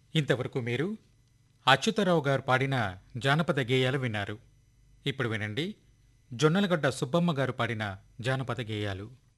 ఇంతవరకు మీరు అచ్యుతరావు గారు పాడిన జానపద గేయాలు విన్నారు. ఇప్పుడు వినండి, జొన్నలగడ్డ సుబ్బమ్మ గారు పాడిన జానపద గేయాలు.